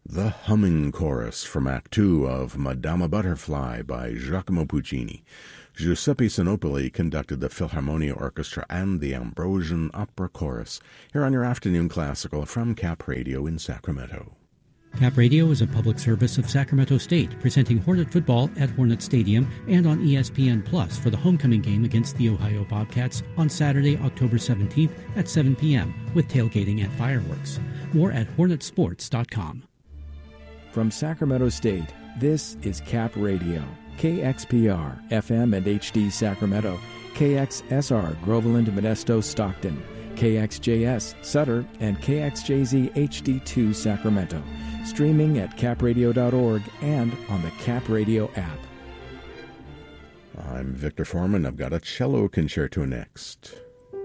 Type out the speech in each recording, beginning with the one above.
The Humming Chorus from Act 2 of Madama Butterfly by Giacomo Puccini. Giuseppe Sinopoli conducted the Philharmonia Orchestra and the Ambrosian Opera Chorus here on your afternoon classical from Cap Radio in Sacramento. Cap Radio is a public service of Sacramento State, presenting Hornet football at Hornet Stadium and on ESPN Plus for the homecoming game against the Ohio Bobcats on Saturday, October 17th at 7 p.m. with tailgating and fireworks. More at hornetsports.com. From Sacramento State, this is Cap Radio, KXPR, FM and HD Sacramento, KXSR, Groveland, Modesto, Stockton, KXJS, Sutter, and KXJZ HD2 Sacramento, streaming at capradio.org and on the Cap Radio app. I'm Victor Foreman. I've got a cello concerto next.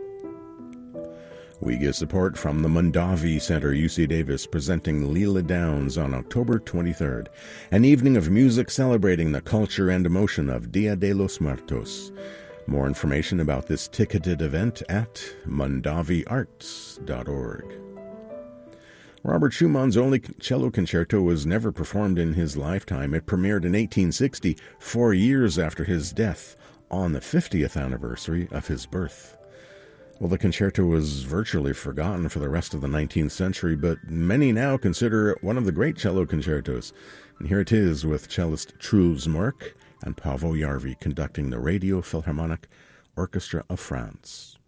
We get support from the Mondavi Center, UC Davis, presenting Leela Downs on October 23rd, an evening of music celebrating the culture and emotion of Dia de los Muertos. More information about this ticketed event at mondaviarts.org. Robert Schumann's only cello concerto was never performed in his lifetime. It premiered in 1860, 4 years after his death, on the 50th anniversary of his birth. Well, the concerto was virtually forgotten for the rest of the 19th century, but many now consider it one of the great cello concertos. And here it is with cellist Truls Mørk and Paavo Järvi conducting the Radio Philharmonic Orchestra of France.